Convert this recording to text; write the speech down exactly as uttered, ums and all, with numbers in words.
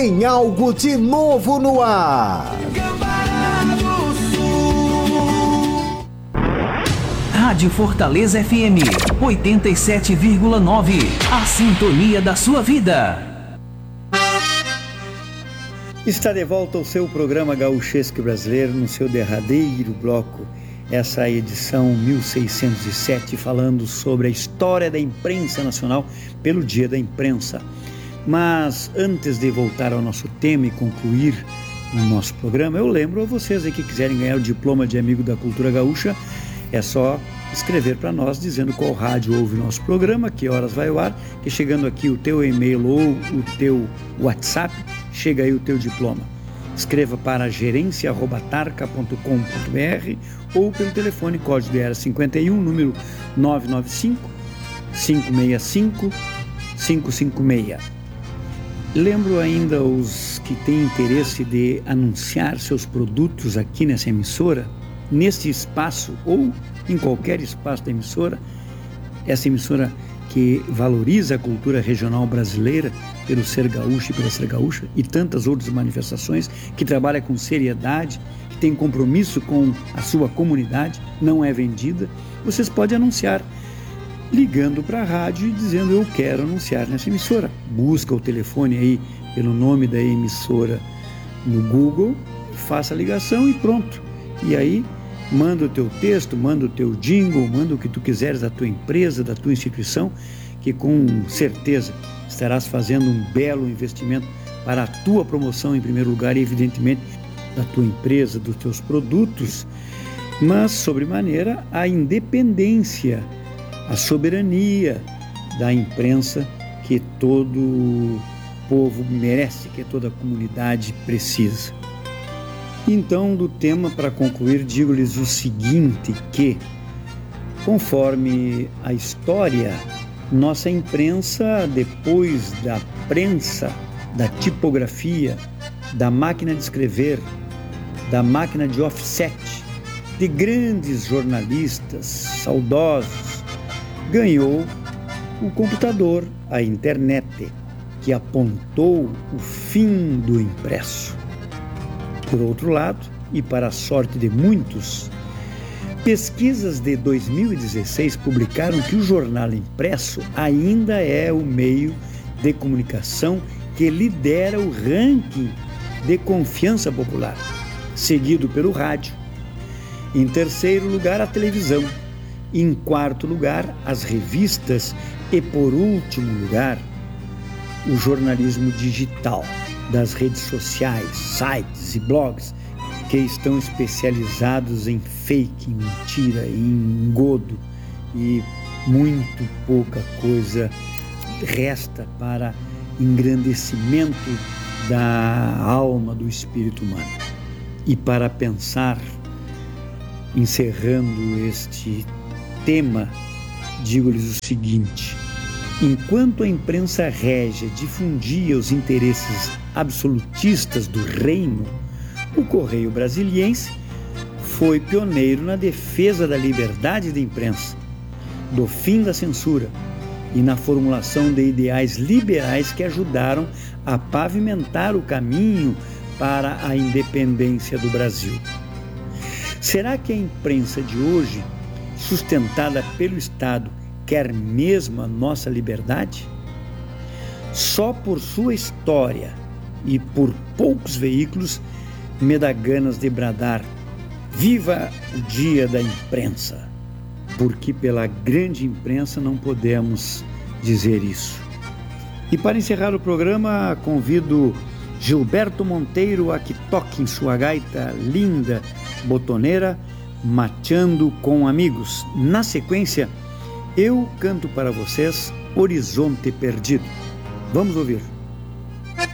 Tem algo de novo no ar. Rádio Fortaleza F M, oitenta e sete vírgula nove. A sintonia da sua vida. Está de volta o seu programa Gaúchesque Brasileiro no seu derradeiro bloco. Essa é a edição mil seiscentos e sete, falando sobre a história da imprensa nacional pelo Dia da Imprensa. Mas antes de voltar ao nosso tema e concluir o nosso programa, eu lembro a vocês aí que quiserem ganhar o diploma de amigo da cultura gaúcha, é só escrever para nós dizendo qual rádio ouve o nosso programa, que horas vai ao ar, que chegando aqui o teu e-mail ou o teu WhatsApp, chega aí o teu diploma. Escreva para gerência arroba tarca ponto com ponto br ou pelo telefone código de área cinquenta e um, número nove nove cinco, cinco seis cinco, cinco cinco seis. Lembro ainda os que têm interesse de anunciar seus produtos aqui nessa emissora, neste espaço ou em qualquer espaço da emissora, essa emissora que valoriza a cultura regional brasileira pelo ser gaúcho e pela ser gaúcha e tantas outras manifestações, que trabalha com seriedade, que tem compromisso com a sua comunidade, não é vendida. Vocês podem anunciar ligando para a rádio e dizendo: eu quero anunciar nessa emissora. Busca o telefone aí pelo nome da emissora no Google, faça a ligação e pronto. E aí manda o teu texto, manda o teu jingle, manda o que tu quiseres da tua empresa, da tua instituição, que com certeza estarás fazendo um belo investimento para a tua promoção em primeiro lugar e evidentemente da tua empresa, dos teus produtos, mas sobremaneira a independência, a soberania da imprensa que todo povo merece, que toda a comunidade precisa. Então, do tema, para concluir, digo-lhes o seguinte, que, conforme a história, nossa imprensa, depois da prensa, da tipografia, da máquina de escrever, da máquina de offset, de grandes jornalistas saudosos, ganhou o computador, a internet, que apontou o fim do impresso. Por outro lado, e para a sorte de muitos, pesquisas de dois mil e dezesseis publicaram que o jornal impresso ainda é o meio de comunicação que lidera o ranking de confiança popular, seguido pelo rádio. Em terceiro lugar, a televisão. Em quarto lugar, as revistas e, por último lugar, o jornalismo digital, das redes sociais, sites e blogs que estão especializados em fake, em mentira, em engodo, e muito pouca coisa resta para engrandecimento da alma, do espírito humano. E para pensar, encerrando este tema, digo-lhes o seguinte: enquanto a imprensa régia difundia os interesses absolutistas do reino, o Correio Brasiliense foi pioneiro na defesa da liberdade de imprensa, do fim da censura e na formulação de ideais liberais que ajudaram a pavimentar o caminho para a independência do Brasil. Será que a imprensa de hoje, sustentada pelo Estado, quer mesmo a nossa liberdade? Só por sua história e por poucos veículos me dá ganas de bradar: viva o dia da imprensa! Porque pela grande imprensa não podemos dizer isso. E para encerrar o programa, convido Gilberto Monteiro a que toque em sua gaita linda, botoneira, Mateando com Amigos. Na sequência, eu canto para vocês Horizonte Perdido. Vamos ouvir.